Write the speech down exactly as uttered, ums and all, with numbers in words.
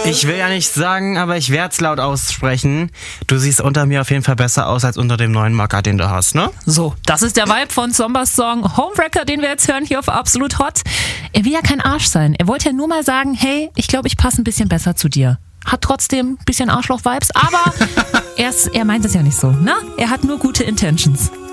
Ich will ja nicht sagen, aber ich werde es laut aussprechen. Du siehst unter mir auf jeden Fall besser aus als unter dem neuen Macker, den du hast, ne? So, das ist der Vibe von Zombas Song Homewrecker, den wir jetzt hören hier auf Absolut Hot. Er will ja kein Arsch sein. Er wollte ja nur mal sagen, hey, ich glaube, ich passe ein bisschen besser zu dir. Hat trotzdem ein bisschen Arschloch-Vibes, aber er, ist, er meint es ja nicht so, ne? Er hat nur gute Intentions.